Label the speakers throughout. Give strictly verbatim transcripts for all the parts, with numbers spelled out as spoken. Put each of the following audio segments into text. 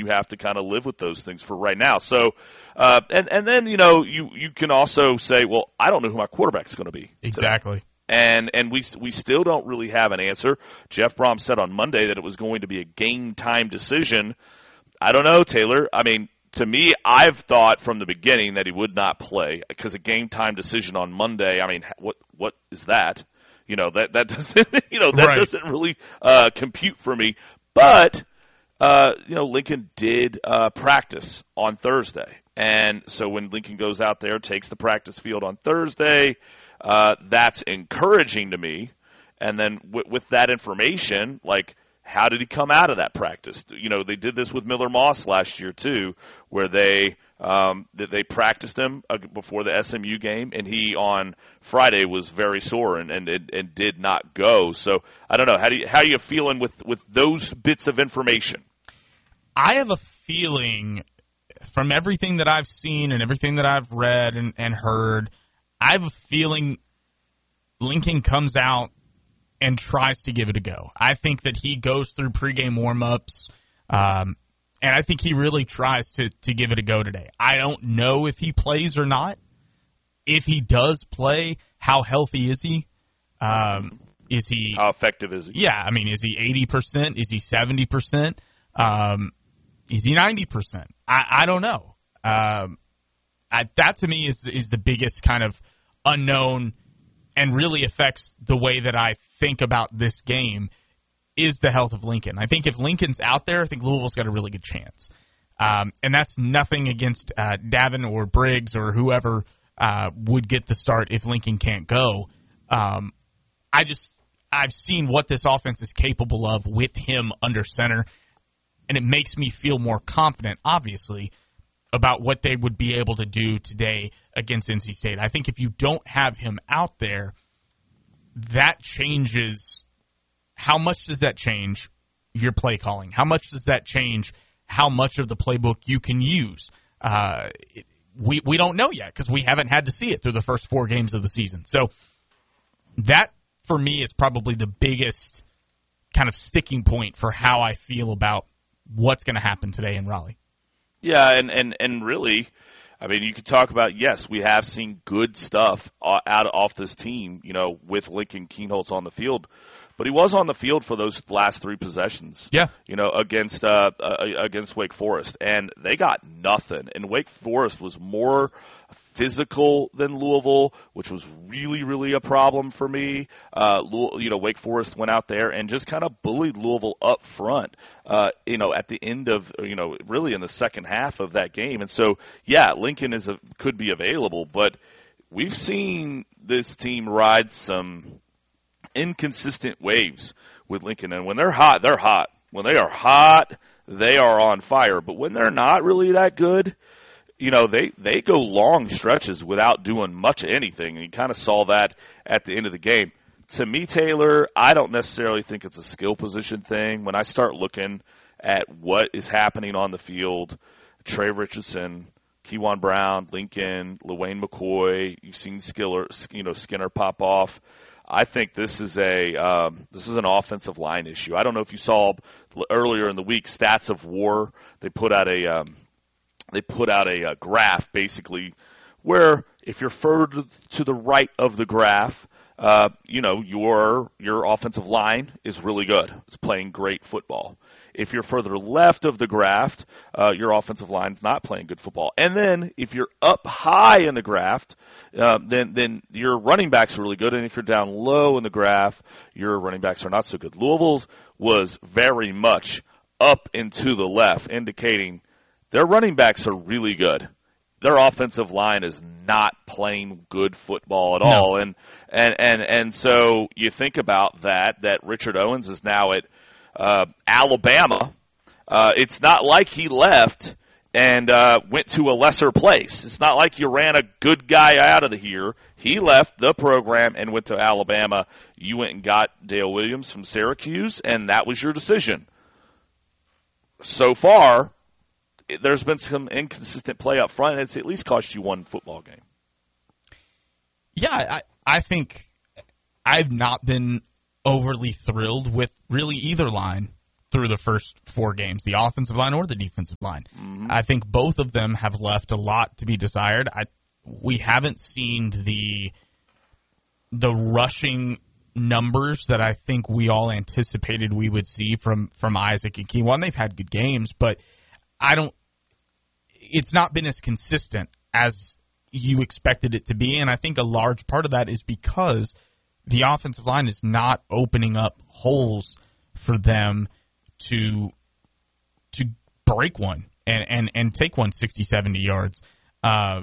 Speaker 1: you have to kind of live with those things for right now. So, uh, and and then you know you you can also say, well, I don't know who my quarterback's going to be.
Speaker 2: Exactly.
Speaker 1: Today. And and we we still don't really have an answer. Jeff Brom said on Monday that it was going to be a game time decision. I don't know, Taylor. I mean, to me, I've thought from the beginning that he would not play because a game time decision on Monday. I mean, what what is that? You know that that doesn't you know that
Speaker 2: right.
Speaker 1: doesn't really uh, compute for me. But uh, you know, Lincoln did uh, practice on Thursday, and so when Lincoln goes out there, takes the practice field on Thursday. Uh, that's encouraging to me. And then w- with that information, like, how did he come out of that practice? You know, they did this with Miller Moss last year too, where they um, they practiced him before the S M U game, and he on Friday was very sore and and, and did not go. So I don't know. How do you, how are you feeling with, with those bits of information?
Speaker 2: I have a feeling from everything that I've seen and everything that I've read and, and heard. I have a feeling Lincoln comes out and tries to give it a go. I think that he goes through pregame warm-ups, um, and I think he really tries to, to give it a go today. I don't know if he plays or not. If he does play, how healthy is he? Um, is he
Speaker 1: how effective is he?
Speaker 2: Yeah, I mean, is he eighty percent? Is he seventy percent? Um, is he ninety percent? I, I don't know. Um I, that to me is is the biggest kind of unknown and really affects the way that I think about this game is the health of Lincoln. I think if Lincoln's out there, I think Louisville's got a really good chance. Um, and that's nothing against uh, Davin or Briggs or whoever uh, would get the start if Lincoln can't go. Um, I just I've seen what this offense is capable of with him under center, and it makes me feel more confident, obviously, about what they would be able to do today against N C State. I think if you don't have him out there, that changes. How much does that change your play calling? How much does that change how much of the playbook you can use? Uh, we we don't know yet because we haven't had to see it through the first four games of the season. So that, for me, is probably the biggest kind of sticking point for how I feel about what's going to happen today in Raleigh.
Speaker 1: Yeah, and, and, and really, I mean, you could talk about, yes, we have seen good stuff out off this team, you know, with Lincoln Kienholz on the field. But he was on the field for those last three possessions,
Speaker 2: yeah,
Speaker 1: you know, against uh, uh, against Wake Forest, and they got nothing. And Wake Forest was more physical than Louisville, which was really, really a problem for me. Uh, you know, Wake Forest went out there and just kind of bullied Louisville up front, uh, you know, at the end of, you know, really in the second half of that game. And so, yeah, Lincoln is a, could be available, but we've seen this team ride some inconsistent waves with Lincoln. And when they're hot, they're hot. When they are hot, they are on fire. But when they're not really that good, you know, they, they go long stretches without doing much of anything. And you kind of saw that at the end of the game. To me, Taylor, I don't necessarily think it's a skill position thing. When I start looking at what is happening on the field, Trey Richardson, Kewan Brown, Lincoln, LaWayne McCoy, you've seen Skiller, you know, Skinner pop off. I think this is a um, this is an offensive line issue. I don't know if you saw earlier in the week Stats of War. They put out a um, they put out a, a graph basically where if you're further to the right of the graph, uh, you know your your offensive line is really good. It's playing great football. If you're further left of the graph, uh, your offensive line's not playing good football. And then if you're up high in the graph, uh, then then your running backs are really good. And if you're down low in the graph, your running backs are not so good. Louisville's was very much up and to the left, indicating their running backs are really good. Their offensive line is not playing good football at
Speaker 2: No.
Speaker 1: all. And, and, and, and so you think about that, that Richard Owens is now at Uh, Alabama. Uh, it's not like he left and uh, went to a lesser place. It's not like you ran a good guy out of the here. He left the program and went to Alabama. You went and got Dale Williams from Syracuse, and that was your decision. So far, it, there's been some inconsistent play up front, and it's at least cost you one football game.
Speaker 2: Yeah, I, I think I've not been overly thrilled with really either line through the first four games, the offensive line or the defensive line.
Speaker 1: Mm-hmm.
Speaker 2: I think both of them have left a lot to be desired. I we haven't seen the the rushing numbers that I think we all anticipated we would see from from Isaac and Keenan. They've had good games, but I don't. It's not been as consistent as you expected it to be, and I think a large part of that is because the offensive line is not opening up holes for them to to break one and, and, and take one sixty, seventy yards. Uh,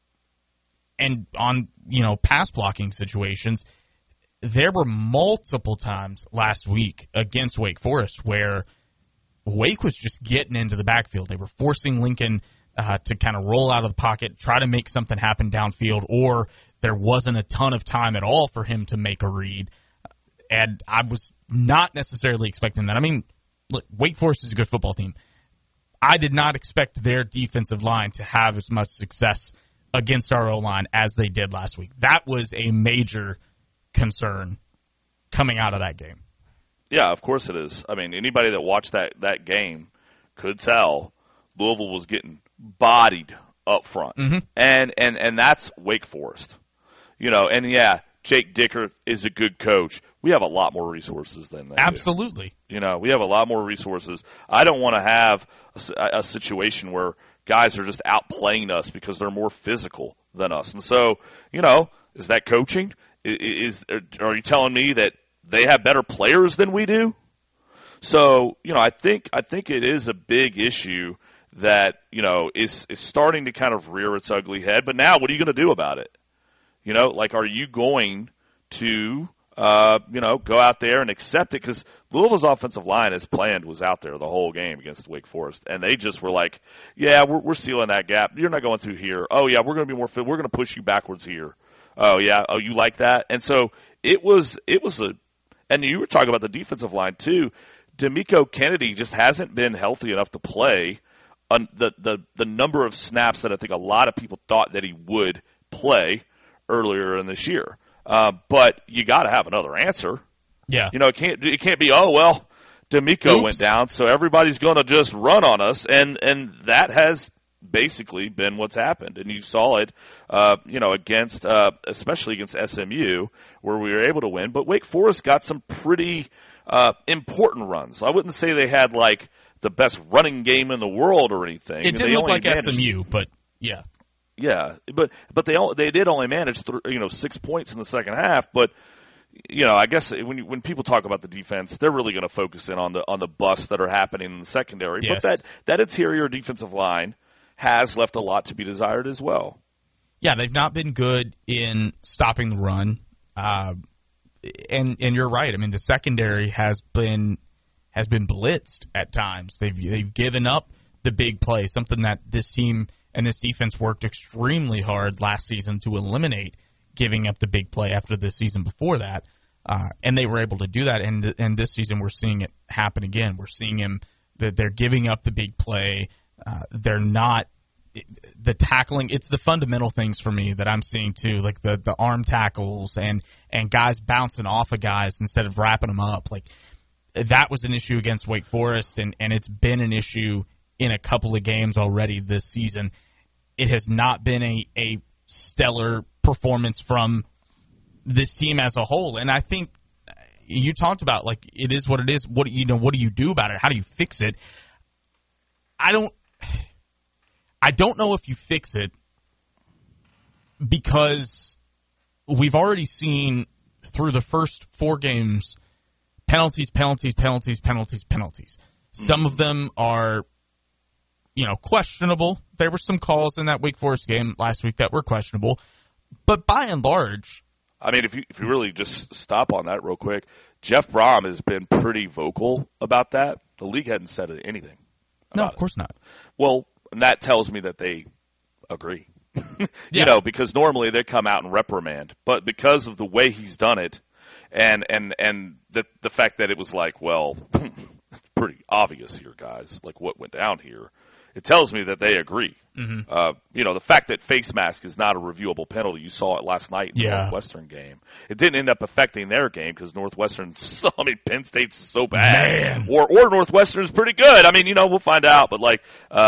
Speaker 2: and on, you know, pass blocking situations, there were multiple times last week against Wake Forest where Wake was just getting into the backfield. They were forcing Lincoln uh, to kind of roll out of the pocket, try to make something happen downfield, or there wasn't a ton of time at all for him to make a read. And I was not necessarily expecting that. I mean, look, Wake Forest is a good football team. I did not expect their defensive line to have as much success against our O-line as they did last week. That was a major concern coming out of that game.
Speaker 1: Yeah, of course it is. I mean, anybody that watched that, that game could tell Louisville was getting bodied up front.
Speaker 2: Mm-hmm.
Speaker 1: And, and, and that's Wake Forest. You know, and yeah, Jake Dicker is a good coach. We have a lot more resources than that.
Speaker 2: Absolutely.
Speaker 1: Do. You know, we have a lot more resources. I don't want to have a, a situation where guys are just outplaying us because they're more physical than us. And so, you know, is that coaching? Is, is are you telling me that they have better players than we do? So, you know, I think I think it is a big issue that, you know, is is starting to kind of rear its ugly head. But now, what are you going to do about it? You know, like, are you going to, uh, you know, go out there and accept it? Because Louisville's offensive line, as planned, was out there the whole game against Wake Forest, and they just were like, "Yeah, we're, we're sealing that gap. You're not going through here. Oh yeah, we're going to be more fit. We're going to push you backwards here. Oh yeah. Oh, you like that?" And so it was, it was a, and you were talking about the defensive line too. D'Amico Kennedy just hasn't been healthy enough to play on the the the number of snaps that I think a lot of people thought that he would play earlier in this year. Uh, but you got to have another answer.
Speaker 2: Yeah.
Speaker 1: You know, it can't it can't be, oh, well, D'Amico
Speaker 2: Oops.
Speaker 1: went down, so everybody's going to just run on us. And, and that has basically been what's happened. And you saw it, uh, you know, against, uh, especially against S M U, where we were able to win. But Wake Forest got some pretty uh, important runs. I wouldn't say they had, like, the best running game in the world or anything.
Speaker 2: It didn't look like managed, S M U, but yeah.
Speaker 1: Yeah, but but they they did only manage th- you know six points in the second half. But you know, I guess when you, when people talk about the defense, they're really going to focus in on the on the busts that are happening in the secondary.
Speaker 2: Yes.
Speaker 1: But that that interior defensive line has left a lot to be desired as well.
Speaker 2: Yeah, they've not been good in stopping the run, uh, and and you're right. I mean, the secondary has been has been blitzed at times. They've they've given up the big play, something that this team and this defense worked extremely hard last season to eliminate giving up the big play after the season before that. Uh, and they were able to do that. And, and this season we're seeing it happen again. We're seeing him that they're giving up the big play. Uh, they're not the tackling. It's the fundamental things for me that I'm seeing too, like the, the arm tackles and, and guys bouncing off of guys instead of wrapping them up. Like that was an issue against Wake Forest, and, and it's been an issue in a couple of games already this season. It has not been a, a stellar performance from this team as a whole. And I think you talked about, like, it is what it is. What, you know, what do you do about it? How do you fix it? I don't I don't know if you fix it, because we've already seen through the first four games penalties, penalties, penalties, penalties, penalties. Some of them are, you know, questionable. There were some calls in that Wake Forest game last week that were questionable. But by and large,
Speaker 1: I mean, if you if you really just stop on that real quick, Jeff Brom has been pretty vocal about that. The league hadn't said anything.
Speaker 2: No, of course not.
Speaker 1: Well, and that tells me that they agree. you
Speaker 2: yeah.
Speaker 1: know, because normally they come out and reprimand, but because of the way he's done it, and and and the the fact that it was like, well, it's pretty obvious here, guys, like what went down here. it tells me that they agree.
Speaker 2: Mm-hmm.
Speaker 1: Uh, you know, the fact that face mask is not a reviewable penalty, you saw it last night in the
Speaker 2: Yeah.
Speaker 1: Northwestern game. It didn't end up affecting their game because Northwestern, I mean, Penn State's so bad.
Speaker 2: Man.
Speaker 1: Or, or Northwestern's pretty good. I mean, you know, we'll find out. But, like, uh,